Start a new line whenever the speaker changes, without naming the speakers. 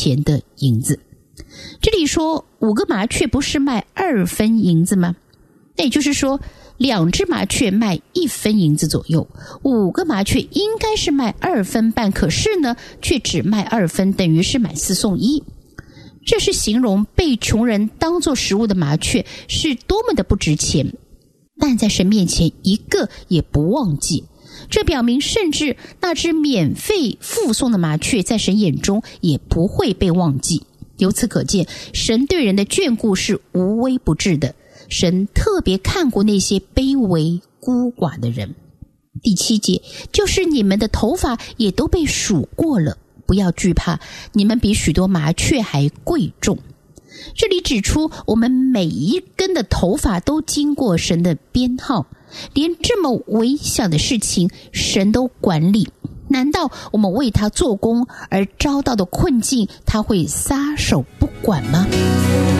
钱的银子。这里说5个麻雀不是卖2分银子吗？那也就是说2只麻雀卖1分银子左右，5个麻雀应该是卖2分半，可是呢却只卖2分，等于是买4送1。这是形容被穷人当作食物的麻雀是多么的不值钱，但在神面前一个也不忘记。这表明甚至那只免费附送的麻雀在神眼中也不会被忘记。由此可见，神对人的眷顾是无微不至的，神特别看顾那些卑微孤寡的人。第7节，就是你们的头发也都被数过了，不要惧怕，你们比许多麻雀还贵重。这里指出我们每一根的头发都经过神的编号，连这么微小的事情神都管理，难道我们为他做工而遭到的困境他会撒手不管吗？